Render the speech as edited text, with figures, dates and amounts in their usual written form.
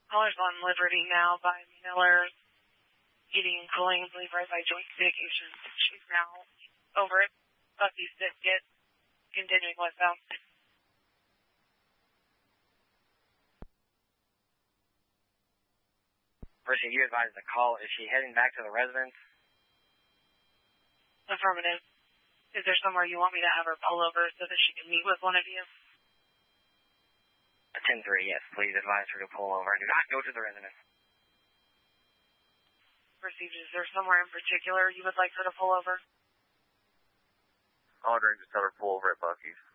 Caller's on Liberty now by Miller's Heating and Cooling, I believe right by Joint Communications. She's now over at Bucky's Biscuit, continuing westbound. Person, you advised the call. Is she heading back to the residence? Affirmative. Is there somewhere you want me to have her pull over so that she can meet with one of you? 10-3, yes. Please advise her to pull over. Do not go to the residence. Proceed. Is there somewhere in particular you would like her to pull over? I'll just have her pull over at Bucky's.